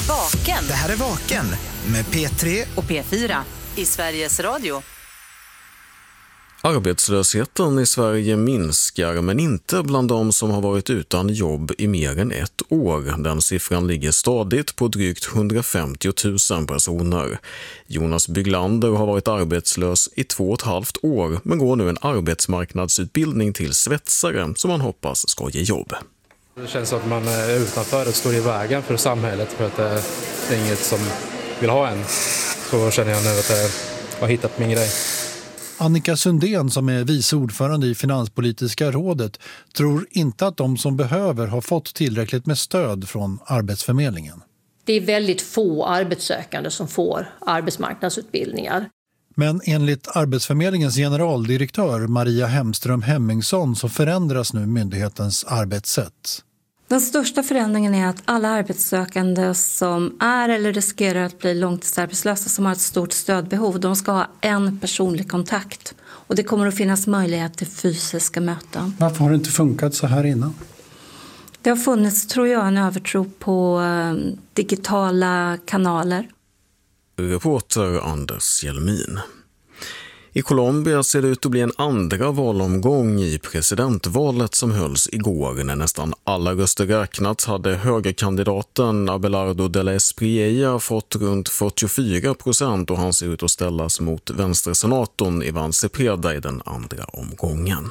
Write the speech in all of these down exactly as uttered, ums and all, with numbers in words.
Vaken. Det här är Vaken med P tre och P fyra i Sveriges Radio. Arbetslösheten i Sverige minskar, men inte bland de som har varit utan jobb i mer än ett år. Den siffran ligger stadigt på drygt hundrafemtio tusen personer. Jonas Byglander har varit arbetslös i två och ett halvt år, men går nu en arbetsmarknadsutbildning till svetsare som han hoppas ska ge jobb. Det känns som att man är utanför och står i vägen för samhället, för att det är inget som vill ha en. Så känner jag nu att jag har hittat min grej. Annika Sundén, som är vice ordförande i Finanspolitiska rådet, tror inte att de som behöver har fått tillräckligt med stöd från Arbetsförmedlingen. Det är väldigt få arbetssökande som får arbetsmarknadsutbildningar. Men enligt Arbetsförmedlingens generaldirektör Maria Hemström Hemmingsson så förändras nu myndighetens arbetssätt. Den största förändringen är att alla arbetssökande som är eller riskerar att bli långtidsarbetslösa som har ett stort stödbehov, de ska ha en personlig kontakt. Och det kommer att finnas möjlighet till fysiska möten. Varför har det inte funkat så här innan? Det har funnits, tror jag, en övertro på digitala kanaler. Reporter Anders Hjelmin. I Colombia ser det ut att bli en andra valomgång i presidentvalet som hölls igår. När nästan alla röster räknats hade högerkandidaten Abelardo de la Espriella fått runt fyrtiofyra procent och han ser ut att ställas mot vänstersenatorn Ivan Cepeda i den andra omgången.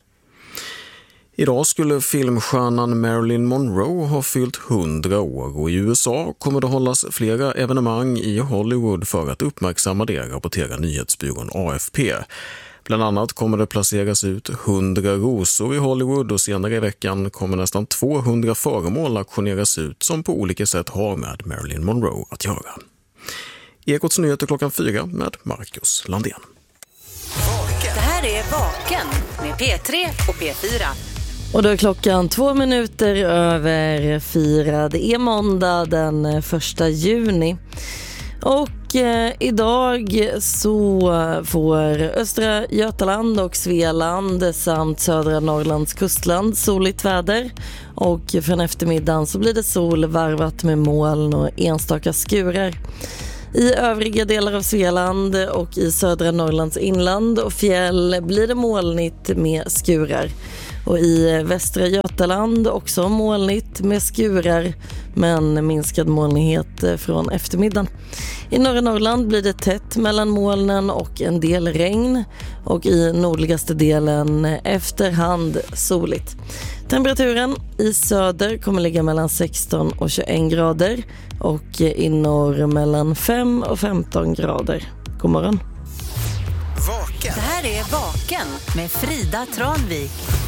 Idag skulle filmstjärnan Marilyn Monroe ha fyllt hundra år och i U S A kommer det hållas flera evenemang i Hollywood för att uppmärksamma det, rapporterar nyhetsbyrån A F P. Bland annat kommer det placeras ut hundra rosor i Hollywood och senare i veckan kommer nästan tvåhundra föremål auktioneras ut som på olika sätt har med Marilyn Monroe att göra. Ekots nyheter klockan fyra med Marcus Landén. Det här är Vaken med P tre och P fyra. Och då är klockan två minuter över fyra. Det är måndag den första juni. Och eh, idag så får östra Götaland och Svealand samt södra Norrlands kustland soligt väder. Och från eftermiddagen så blir det sol varvat med moln och enstaka skurar. I övriga delar av Svealand och i södra Norrlands inland och fjäll blir det molnigt med skurar. Och i västra Götaland också molnigt med skurar men minskad molnighet från eftermiddagen. I norra Norrland blir det tätt mellan molnen och en del regn och i nordligaste delen efterhand soligt. Temperaturen i söder kommer ligga mellan sexton och tjugoett grader och i norr mellan fem och femton grader. God morgon. Det här är Vaken med Frida Tranvik.